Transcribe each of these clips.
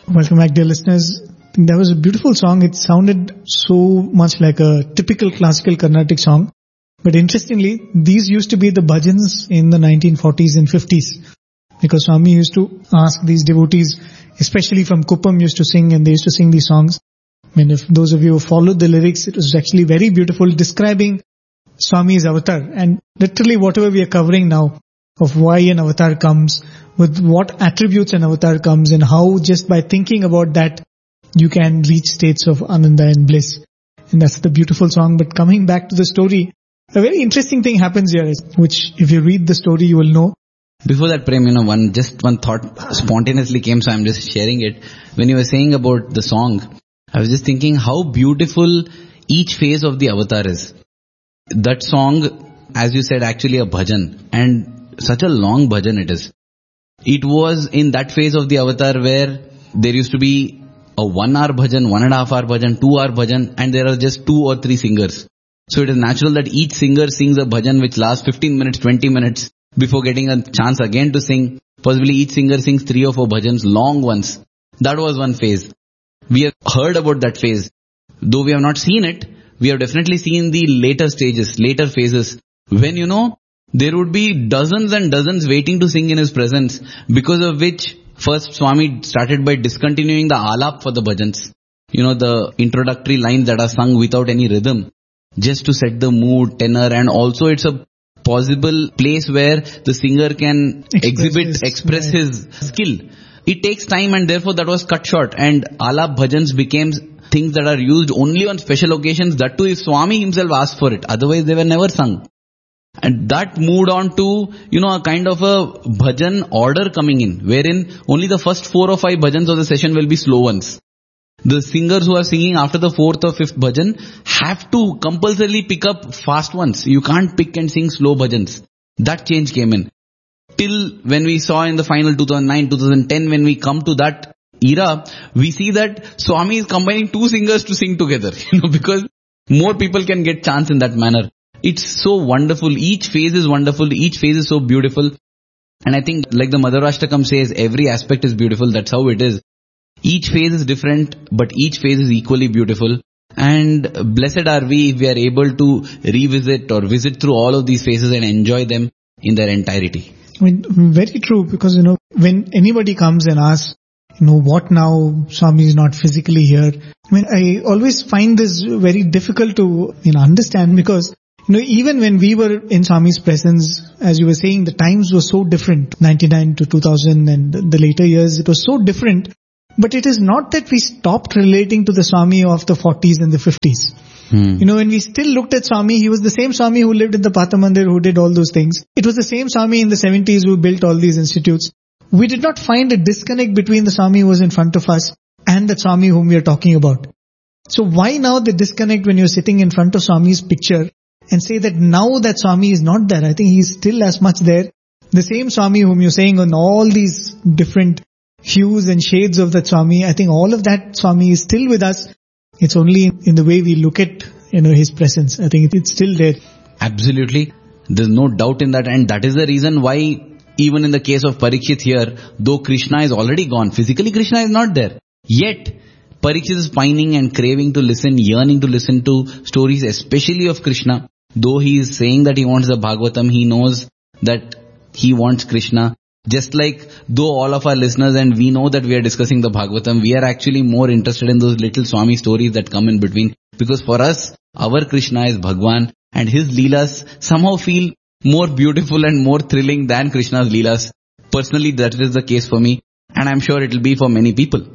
Welcome back, dear listeners. That was a beautiful song. It sounded so much like a typical classical Carnatic song. But interestingly, these used to be the bhajans in the 1940s and 50s. Because Swami used to ask these devotees, especially from Kuppam, used to sing, and they used to sing these songs. I mean, if those of you who followed the lyrics, it was actually very beautiful, describing Swami's avatar. And literally whatever we are covering now, of why an avatar comes, with what attributes an avatar comes, and how just by thinking about that, you can reach states of ananda and bliss. And that's the beautiful song. But coming back to the story, a very interesting thing happens here, which if you read the story, you will know. Before that, Prem, one thought spontaneously came, so I'm just sharing it. When you were saying about the song, I was just thinking how beautiful each phase of the avatar is. That song, as you said, actually a bhajan, and such a long bhajan it is. It was in that phase of the avatar where there used to be a 1 hour bhajan, 1.5 hour bhajan, 2 hour bhajan, and there are just 2 or 3 singers. So it is natural that each singer sings a bhajan which lasts 15 minutes, 20 minutes before getting a chance again to sing. Possibly each singer sings 3 or 4 bhajans, long ones. That was one phase. We have heard about that phase. Though we have not seen it, we have definitely seen the later stages, later phases, when there would be dozens and dozens waiting to sing in his presence, because of which first Swami started by discontinuing the alap for the bhajans. The introductory lines that are sung without any rhythm, just to set the mood, tenor, and also it's a possible place where the singer can express his skill. It takes time, and therefore that was cut short, and alap bhajans became things that are used only on special occasions, that too if Swami himself asked for it. Otherwise they were never sung. And that moved on to, a kind of a bhajan order coming in, wherein only the first 4 or 5 bhajans of the session will be slow ones. The singers who are singing after the 4th or 5th bhajan have to compulsorily pick up fast ones. You can't pick and sing slow bhajans. That change came in. Till when we saw in the final 2009, 2010, when we come to that era, we see that Swami is combining 2 singers to sing together, because more people can get chance in that manner. It's so wonderful. Each phase is wonderful. Each phase is so beautiful. And I think, like the Madhurashtakam says, every aspect is beautiful. That's how it is. Each phase is different, but each phase is equally beautiful. And blessed are we if we are able to revisit or visit through all of these phases and enjoy them in their entirety. I mean, very true, because, when anybody comes and asks, what now, Swami is not physically here. I mean, I always find this very difficult to, understand, because even when we were in Swami's presence, as you were saying, the times were so different, 99 to 2000 and the later years, it was so different. But it is not that we stopped relating to the Swami of the 40s and the 50s. When we still looked at Swami, he was the same Swami who lived in the Patha Mandir, who did all those things. It was the same Swami in the 70s who built all these institutes. We did not find a disconnect between the Swami who was in front of us and the Swami whom we are talking about. So why now the disconnect when you're sitting in front of Swami's picture and say that now that Swami is not there? I think he's still as much there. The same Swami whom you're saying on all these different hues and shades of that Swami, I think all of that Swami is still with us. It's only in the way we look at, his presence. I think it's still there. Absolutely. There's no doubt in that. And that is the reason why, even in the case of Parikshit here, though Krishna is already gone, physically Krishna is not there. Yet, Parikshit is pining and craving to listen, yearning to listen to stories, especially of Krishna. Though he is saying that he wants the Bhagavatam, he knows that he wants Krishna. Just like though all of our listeners and we know that we are discussing the Bhagavatam, we are actually more interested in those little Swami stories that come in between. Because for us, our Krishna is Bhagwan, and his Leelas somehow feel more beautiful and more thrilling than Krishna's Leelas. Personally, that is the case for me, and I'm sure it will be for many people.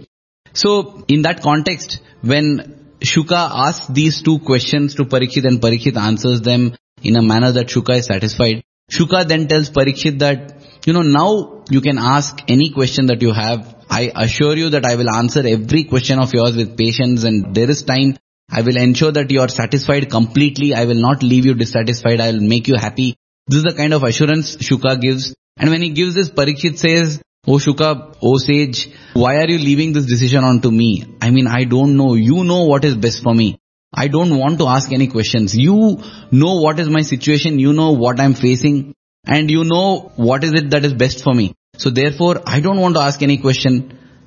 So, in that context, when Shuka asks these 2 questions to Parikshit and Parikshit answers them in a manner that Shuka is satisfied, Shuka then tells Parikshit that, now you can ask any question that you have. I assure you that I will answer every question of yours with patience, and there is time. I will ensure that you are satisfied completely. I will not leave you dissatisfied. I will make you happy. This is the kind of assurance Shuka gives. And when he gives this, Parikshit says, "Oh Shuka, oh sage, why are you leaving this decision on to me? I mean, I don't know. You know what is best for me. I don't want to ask any questions. You know what is my situation. You know what I'm facing. And you know what is it that is best for me. So therefore, I don't want to ask any question.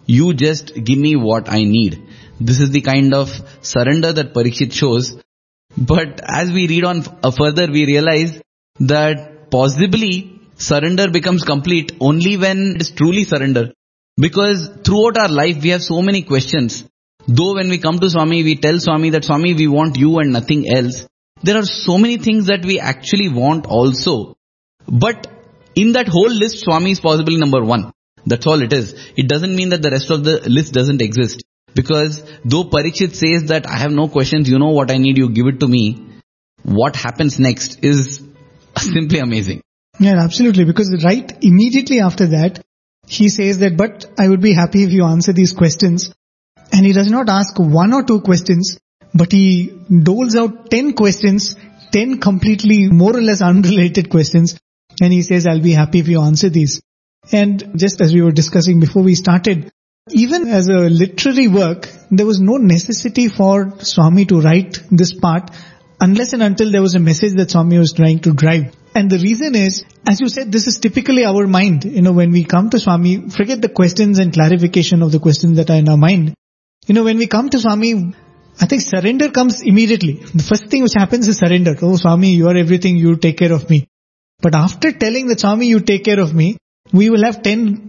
You just give me what I need. This is the kind of surrender that Parikshit shows. But as we read on further, we realize that possibly surrender becomes complete only when it is truly surrender. Because throughout our life, we have so many questions. Though when we come to Swami, we tell Swami that Swami, we want you and nothing else. There are so many things that we actually want also. But in that whole list, Swami is possibly number one. That's all it is. It doesn't mean that the rest of the list doesn't exist. Because though Parikshit says that I have no questions, you know what I need, you give it to me. What happens next is simply amazing. Yeah, absolutely. Because right immediately after that, he says that, but I would be happy if you answer these questions. And he does not ask one or two questions, but he doles out 10 questions, 10 completely more or less unrelated questions. And he says, I'll be happy if you answer these. And just as we were discussing before we started, even as a literary work, there was no necessity for Swami to write this part unless and until there was a message that Swami was trying to drive. And the reason is, as you said, this is typically our mind. When we come to Swami, forget the questions and clarification of the questions that are in our mind. When we come to Swami, I think surrender comes immediately. The first thing which happens is surrender. Oh, Swami, you are everything, you take care of me. But after telling the Swami, you take care of me, we will have 10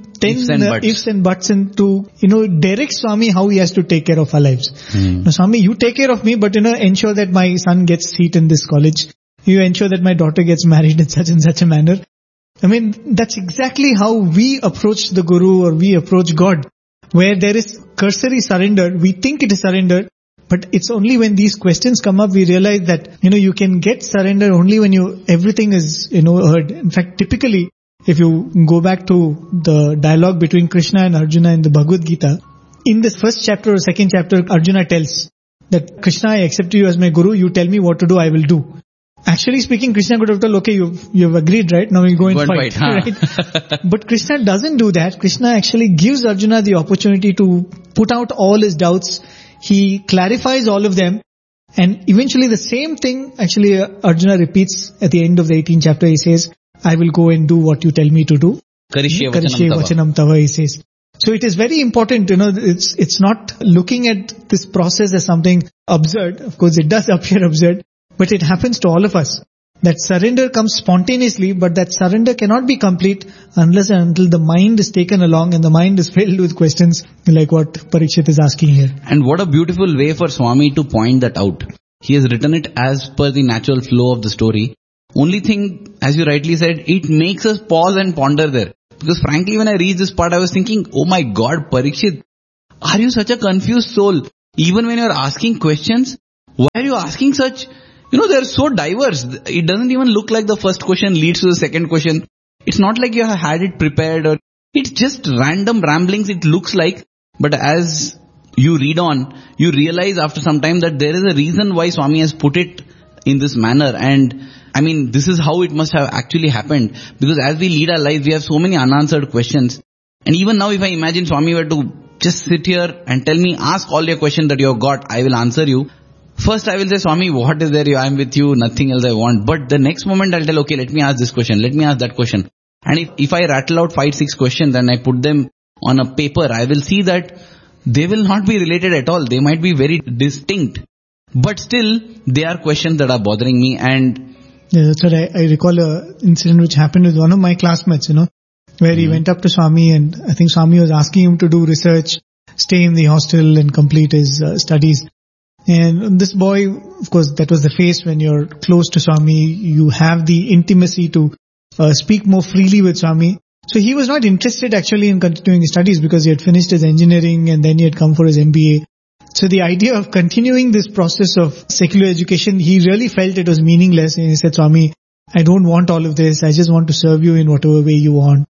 ifs and buts and to, direct Swami how he has to take care of our lives. Now, Swami, you take care of me, but, ensure that my son gets seat in this college. You ensure that my daughter gets married in such and such a manner. That's exactly how we approach the Guru or we approach God. Where there is cursory surrender, we think it is surrender, but it's only when these questions come up, we realize that, you can get surrender only when everything is, heard. In fact, typically, if you go back to the dialogue between Krishna and Arjuna in the Bhagavad Gita, in this first chapter or second chapter, Arjuna tells that Krishna, I accept you as my Guru, you tell me what to do, I will do. Actually speaking, Krishna could have told, okay, you've agreed, right? Now we'll go and fight. Right? But Krishna doesn't do that. Krishna actually gives Arjuna the opportunity to put out all his doubts. He clarifies all of them. And eventually the same thing actually Arjuna repeats at the end of the 18th chapter. He says, I will go and do what you tell me to do. Karishye vachanam tava, he says. So it is very important, it's not looking at this process as something absurd. Of course, it does appear absurd. But it happens to all of us. That surrender comes spontaneously, but that surrender cannot be complete unless and until the mind is taken along and the mind is filled with questions like what Parikshit is asking here. And what a beautiful way for Swami to point that out. He has written it as per the natural flow of the story. Only thing, as you rightly said, it makes us pause and ponder there. Because frankly, when I read this part, I was thinking, oh my God, Parikshit, are you such a confused soul? Even when you're asking questions, why are you asking such... they're so diverse. It doesn't even look like the first question leads to the second question. It's not like you have had it prepared or it's just random ramblings it looks like. But as you read on, you realize after some time that there is a reason why Swami has put it in this manner. And this is how it must have actually happened. Because as we lead our lives, we have so many unanswered questions. And even now, if I imagine Swami were to just sit here and tell me, ask all your questions that you have got, I will answer you. First I will say, Swami, what is there? I am with you, nothing else I want. But the next moment I'll tell, okay, let me ask this question, let me ask that question. And if I rattle out 5-6 questions and I put them on a paper, I will see that they will not be related at all. They might be very distinct. But still, they are questions that are bothering me. And yeah, that's what I recall an incident which happened with one of my classmates, where he went up to Swami and I think Swami was asking him to do research, stay in the hostel and complete his studies. And this boy, of course, that was the phase when you're close to Swami, you have the intimacy to speak more freely with Swami. So he was not interested actually in continuing his studies because he had finished his engineering and then he had come for his MBA. So the idea of continuing this process of secular education, he really felt it was meaningless. And he said, Swami, I don't want all of this. I just want to serve you in whatever way you want.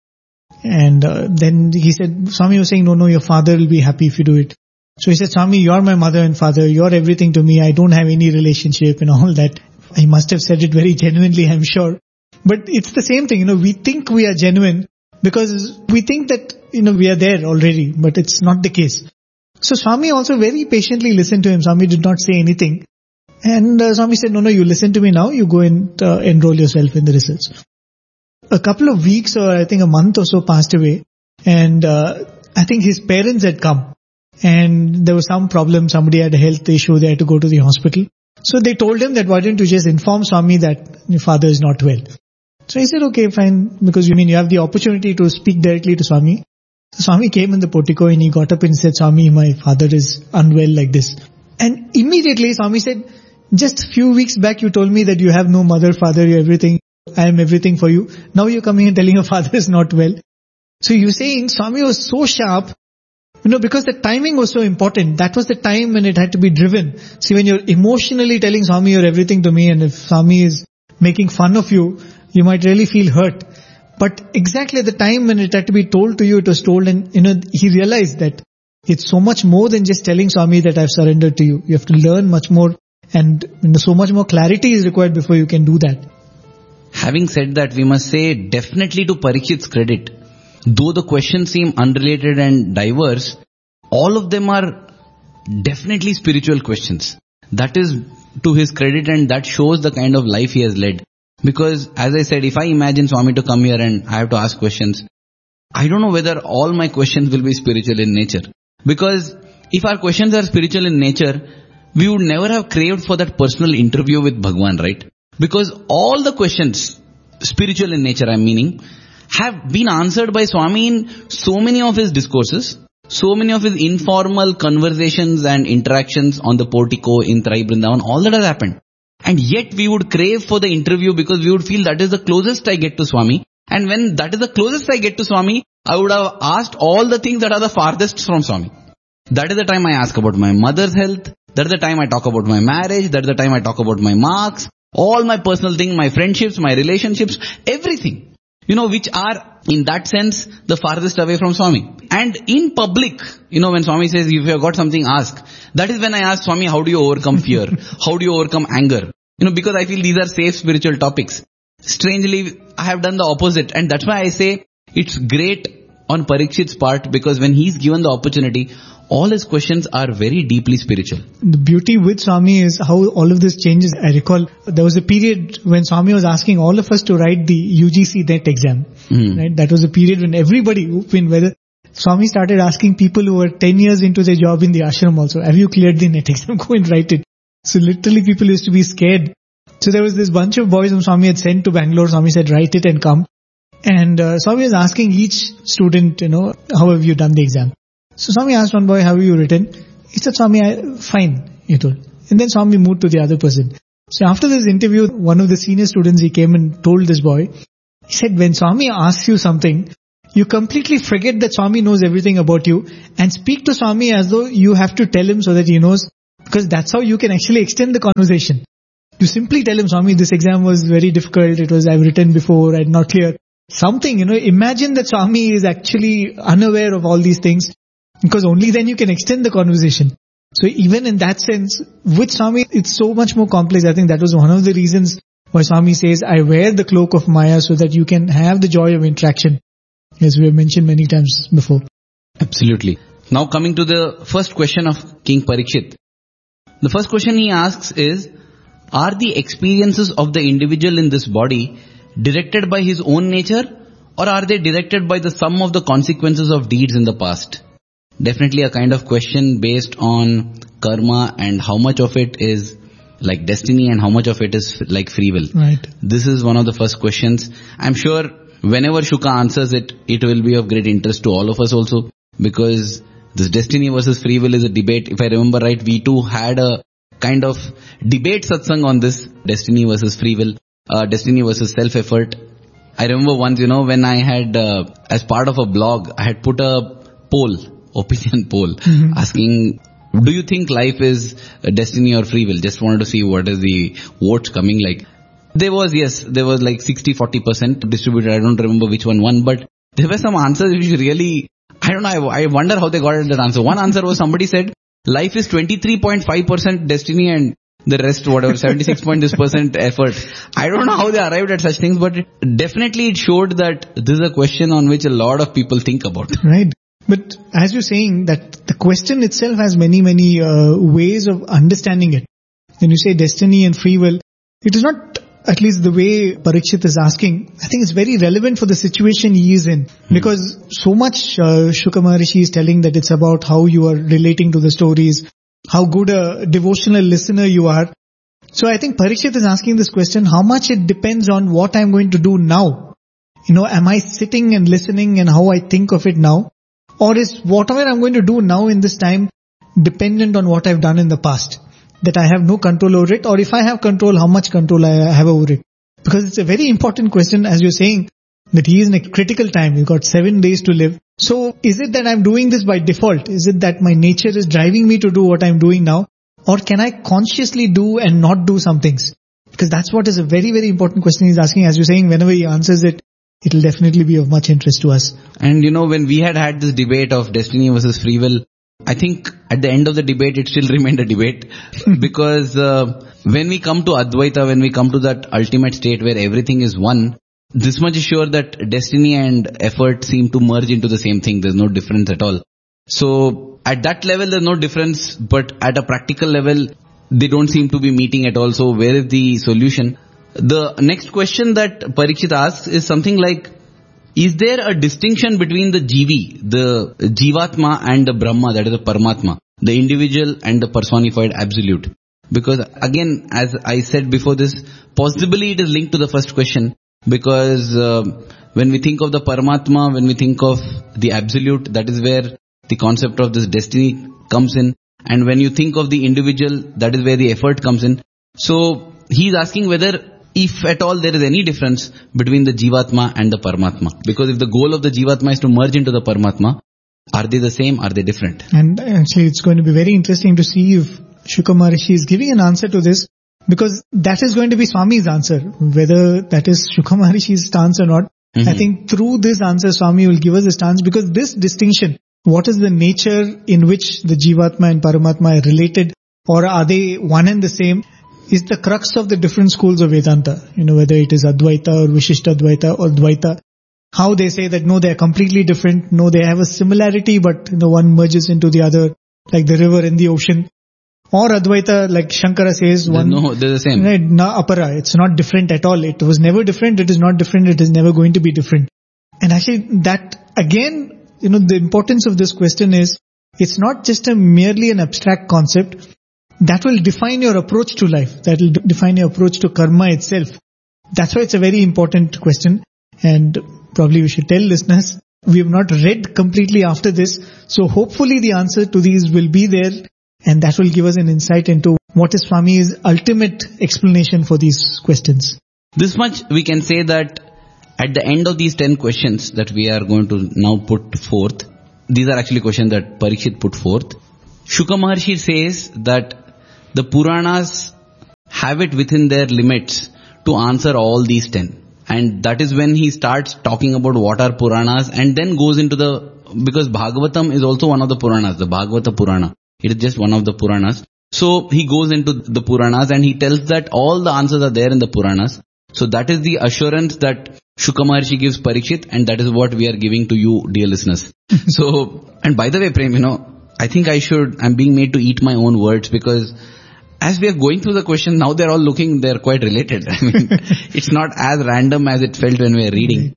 And then he said, Swami was saying, no, your father will be happy if you do it. So he said, Swami, you're my mother and father, you're everything to me, I don't have any relationship and all that. I must have said it very genuinely, I'm sure. But it's the same thing, we think we are genuine because we think that, we are there already, but it's not the case. So Swami also very patiently listened to him. Swami did not say anything. And Swami said, no, you listen to me now, you go and enroll yourself in the research. A couple of weeks or I think a month or so passed away. And I think his parents had come and there was some problem. Somebody had a health issue. They had to go to the hospital. So they told him that why don't you just inform Swami that your father is not well. So he said, okay, fine, because you have the opportunity to speak directly to Swami. So Swami came in the portico and he got up and said, Swami, my father is unwell like this. And immediately Swami said, just a few weeks back you told me that you have no mother, father, you everything. I am everything for you. Now you're coming and telling your father is not well. So you're saying Swami was so sharp, because the timing was so important. That was the time when it had to be driven. See, when you're emotionally telling Swami you're everything to me, and if Swami is making fun of you, you might really feel hurt. But exactly at the time when it had to be told to you, it was told, and he realized that it's so much more than just telling Swami that I've surrendered to you. You have to learn much more, and so much more clarity is required before you can do that. Having said that, we must say definitely to Parikshit's credit, though the questions seem unrelated and diverse, all of them are definitely spiritual questions. That is to his credit, and that shows the kind of life he has led. Because as I said, if I imagine Swami to come here and I have to ask questions, I don't know whether all my questions will be spiritual in nature. Because if our questions are spiritual in nature, we would never have craved for that personal interview with Bhagwan, right? Because all the questions, spiritual in nature I'm meaning, have been answered by Swami in so many of his discourses, so many of his informal conversations and interactions on the portico in Trai Vrindavan, all that has happened. And yet we would crave for the interview because we would feel that is the closest I get to Swami. And when that is the closest I get to Swami, I would have asked all the things that are the farthest from Swami. That is the time I ask about my mother's health. That is the time I talk about my marriage. That is the time I talk about my marks. All my personal things, my friendships, my relationships, everything. Which are, in that sense, the farthest away from Swami. And in public, when Swami says, if you have got something, ask. That is when I ask Swami, how do you overcome fear? How do you overcome anger? Because I feel these are safe spiritual topics. Strangely, I have done the opposite. And that's why I say it's great on Parikshit's part, because when he's given the opportunity, all his questions are very deeply spiritual. The beauty with Swami is how all of this changes. I recall there was a period when Swami was asking all of us to write the UGC NET exam. Right? That was a period when everybody, whether Swami started asking people who were 10 years into their job in the ashram also, have you cleared the NET exam? Go and write it. So literally people used to be scared. So there was this bunch of boys whom Swami had sent to Bangalore. Swami said, write it and come. And Swami was asking each student, how have you done the exam? So Swami asked one boy, how have you written? He said, Swami, fine, he told. And then Swami moved to the other person. So after this interview, one of the senior students, he came and told this boy, he said, when Swami asks you something, you completely forget that Swami knows everything about you and speak to Swami as though you have to tell him so that he knows, because that's how you can actually extend the conversation. You simply tell him, Swami, this exam was very difficult. I've written before, I'm not clear. Something, imagine that Swami is actually unaware of all these things. Because only then you can extend the conversation. So even in that sense, with Swami, it's so much more complex. I think that was one of the reasons why Swami says, I wear the cloak of Maya so that you can have the joy of interaction. As we have mentioned many times before. Absolutely. Now coming to the first question of King Parikshit. The first question he asks is, are the experiences of the individual in this body directed by his own nature, or are they directed by the sum of the consequences of deeds in the past? Definitely a kind of question based on karma and how much of it is like destiny and how much of it is like free will. Right. This is one of the first questions. I'm sure whenever Shuka answers it, it will be of great interest to all of us also, because this destiny versus free will is a debate. If I remember right, we too had a kind of debate satsang on this, destiny versus free will, destiny versus self-effort. I remember once, when I had, as part of a blog, I had put a opinion poll, asking, do you think life is destiny or free will? Just wanted to see what is the votes coming like. There was like 60-40% distributed. I don't remember which one won, but there were some answers which really, I don't know, I wonder how they got that answer. One answer was somebody said, life is 23.5% destiny and the rest, whatever, 76% effort. I don't know how they arrived at such things, but definitely it showed that this is a question on which a lot of people think about. Right. But as you're saying, that the question itself has many ways of understanding it. When you say destiny and free will, it is not at least the way Parikshit is asking, I think it's very relevant for the situation he is in. Because so much Shuka Maharishi is telling that it's about how you are relating to the stories, how good a devotional listener you are. So I think Parikshit is asking this question, how much it depends on what I'm going to do now. Am I sitting and listening and how I think of it now? Or is whatever I'm going to do now in this time dependent on what I've done in the past? That I have no control over it, or if I have control, how much control I have over it? Because it's a very important question, as you're saying, that he is in a critical time. He's got 7 days to live. So is it that I'm doing this by default? Is it that my nature is driving me to do what I'm doing now? Or can I consciously do and not do some things? Because that's what is a very, very important question he's asking. As you're saying, whenever he answers it, it'll definitely be of much interest to us. And when we had this debate of destiny versus free will, I think at the end of the debate, it still remained a debate. Because when we come to Advaita, when we come to that ultimate state where everything is one, this much is sure that destiny and effort seem to merge into the same thing. There's no difference at all. So at that level, there's no difference. But at a practical level, they don't seem to be meeting at all. So where is the solution? The next question that Parikshit asks is something like, is there a distinction between the Jivi, the Jivatma, and the Brahma, that is the Paramatma, the individual and the personified absolute? Because again, as I said before this, possibly it is linked to the first question, because when we think of the Paramatma, when we think of the absolute, that is where the concept of this destiny comes in. And when you think of the individual, that is where the effort comes in. So he is asking whether, if at all, there is any difference between the Jivatma and the Paramatma. Because if the goal of the Jivatma is to merge into the Paramatma, are they the same? Are they different? And actually, it's going to be very interesting to see if Shuka Maharishi is giving an answer to this, because that is going to be Swami's answer. Whether that is Shuka Maharishi's stance or not, I think through this answer, Swami will give us a stance, because this distinction, what is the nature in which the Jivatma and Paramatma are related, or are they one and the same, is the crux of the different schools of Vedanta. Whether it is Advaita or Vishishtadvaita or Dvaita. How they say that no, they are completely different. No, they have a similarity, but one merges into the other, like the river and the ocean. Or Advaita, like Shankara says, they're the same. Right, na apara. It's not different at all. It was never different. It is not different. It is never going to be different. And actually that, again, the importance of this question is, it's not just merely an abstract concept. That will define your approach to life. That will define your approach to karma itself. That's why it's a very important question. And probably we should tell listeners, we have not read completely after this. So hopefully the answer to these will be there. And that will give us an insight into what is Swami's ultimate explanation for these questions. This much we can say, that at the end of these 10 questions that we are going to now put forth, these are actually questions that Parikshit put forth. Shuka Maharshi says that the Puranas have it within their limits to answer all these 10. And that is when he starts talking about what are Puranas, and then goes into because Bhagavatam is also one of the Puranas, the Bhagavata Purana. It is just one of the Puranas. So he goes into the Puranas and he tells that all the answers are there in the Puranas. So that is the assurance that Shuka Maharshi gives Parikshit, and that is what we are giving to you, dear listeners. And by the way, Prem, I think I'm being made to eat my own words, because as we are going through the question, now they're quite related. It's not as random as it felt when we were reading.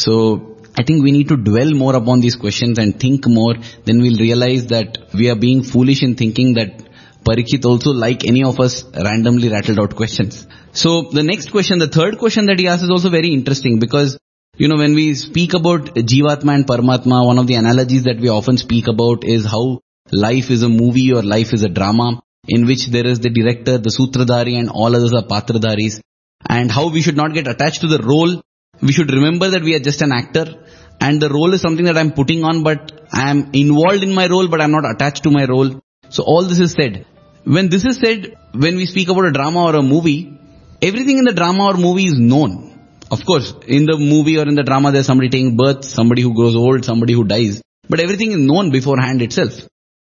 So I think we need to dwell more upon these questions and think more. Then we'll realize that we are being foolish in thinking that Parikshit also, like any of us, randomly rattled out questions. So the next question, the third question that he asks, is also very interesting, because when we speak about Jivatma and Paramatma, one of the analogies that we often speak about is how life is a movie or life is a drama, in which there is the director, the Sutradhari, and all others are Patradharis, and how we should not get attached to the role. We should remember that we are just an actor, and the role is something that I'm putting on, but I am involved in my role, but I'm not attached to my role. So all this is said. When this is said, when we speak about a drama or a movie, everything in the drama or movie is known. Of course, in the movie or in the drama, there's somebody taking birth, somebody who grows old, somebody who dies, but everything is known beforehand itself.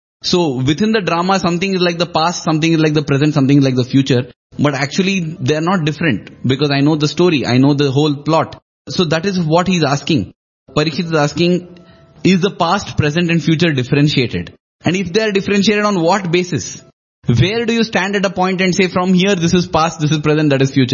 So within the drama, something is like the past, something is like the present, something is like the future. But actually, they are not different, because I know the story, I know the whole plot. So that is what he's asking. Parikshit is asking, is the past, present and future differentiated? And if they are differentiated, on what basis? Where do you stand at a point and say, from here this is past, this is present, that is future?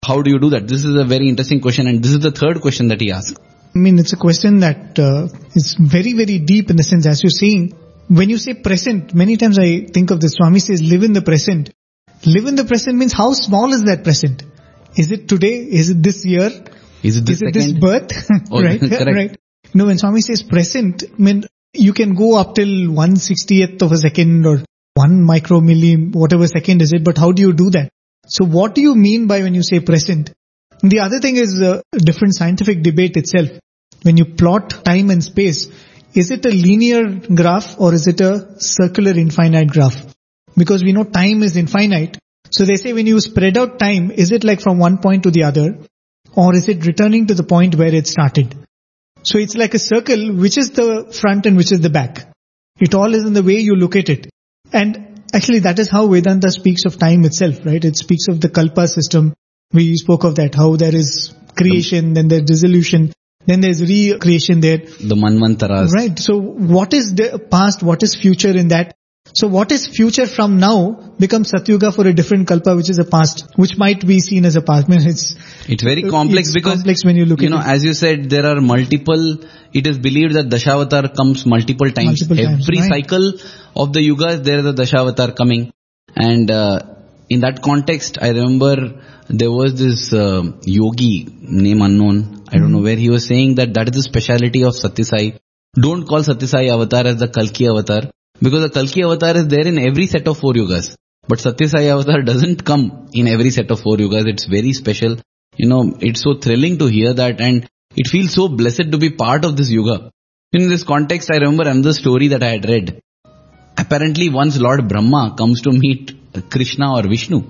how do you do that? This is a very interesting question, and this is the third question that he asked. I mean, it's a question that is very, very deep in the sense, as you're saying, when you say present, many times I think of this. Swami says, live in the present. Live in the present means how small is that present? Is it today? Is it this year? Is it this birth? Right? Correct. Right. When Swami says present, I mean, you can go up till 1/60th of a second or 1 micromilli, whatever second is it, but how do you do that? So what do you mean by when you say present? The other thing is a different scientific debate itself. When you plot time and space, is it a linear graph or is it a circular infinite graph? Because we know time is infinite. So they say when you spread out time, is it like from one point to the other? Or is it returning to the point where it started? So it's like a circle, which is the front and which is the back. It all is in the way you look at it. And actually that is how Vedanta speaks of time itself, right? It speaks of the Kalpa system. We spoke of that, how there is creation, then there's dissolution, then there's recreation there. The Manvantaras. Right. So what is the past? What is future in that? So what is future from now becomes Satyuga for a different Kalpa, which is a past, which might be seen as a past. I mean, it's very complex because, complex when you look at it. As you said, there are multiple, it is believed that Dashavatar comes multiple times. Every cycle of the Yugas, there is a Dashavatar coming. And in that context, I remember there was this yogi, name unknown, I don't know where, he was saying that is the speciality of Satyasai. Don't call Satyasai avatar as the Kalki avatar, because the Kalki avatar is there in every set of 4 yugas. But Satyasai avatar doesn't come in every set of 4 yugas. It's very special. It's so thrilling to hear that, and it feels so blessed to be part of this yuga. In this context, I remember another story that I had read. Apparently once Lord Brahma comes to meet Krishna or Vishnu.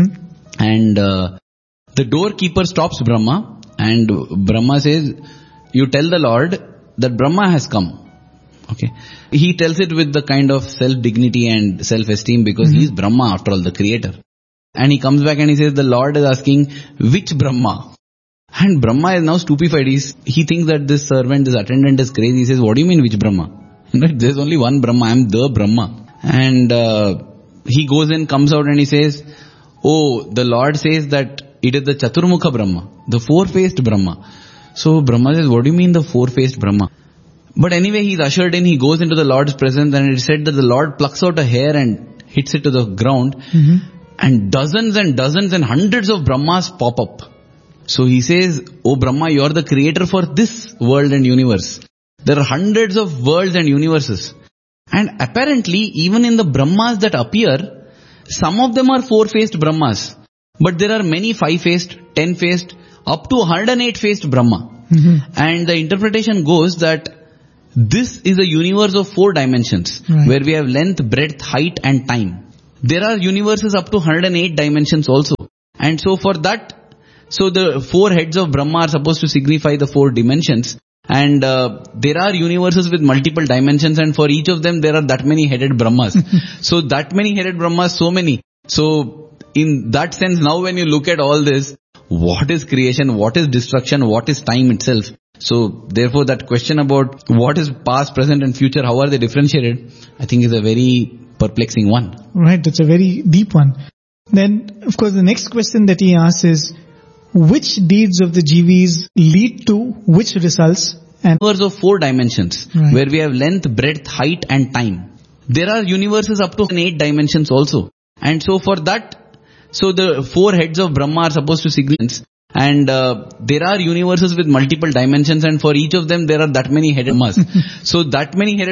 And the doorkeeper stops Brahma, and Brahma says, you tell the Lord that Brahma has come. Okay. He tells it with the kind of self-dignity and self-esteem because he is Brahma, after all, the creator. And he comes back and he says, the Lord is asking, which Brahma? And Brahma is now stupefied. He thinks that this servant, this attendant is crazy. He says, what do you mean which Brahma? There's only one Brahma. I am the Brahma. And he goes in, comes out and he says, oh, the Lord says that it is the Chaturmukha Brahma, the 4-faced Brahma. So Brahma says, what do you mean the 4-faced Brahma? But anyway, he's ushered in, he goes into the Lord's presence, and it said that the Lord plucks out a hair and hits it to the ground, and dozens and hundreds of Brahmas pop up. So he says, oh Brahma, you are the creator for this world and universe. There are hundreds of worlds and universes. And apparently, even in the Brahmas that appear, some of them are 4-faced Brahmas. But there are many 5-faced, 10-faced, up to 108-faced Brahma. And the interpretation goes that this is a universe of 4 dimensions, where we have length, breadth, height and time. There are universes up to 108 dimensions also. And so for that, so the 4 heads of Brahma are supposed to signify the 4 dimensions. And there are universes with multiple dimensions, and for each of them there are that many headed Brahmas. So that many headed Brahmas, so many. So in that sense, now when you look at all this, what is creation, what is destruction, what is time itself? So therefore that question about what is past, present and future, how are they differentiated, I think is a very perplexing one. Right, it's a very deep one. Then of course the next question that he asks is, which deeds of the Jivis lead to which results? And universe of 4 dimensions, where we have length, breadth, height and time. There are universes up to 8 dimensions also. And so for that, so the 4 heads of Brahma are supposed to signify. And there are universes with multiple dimensions, and for each of them there are that many headed Brahmas. So that many headed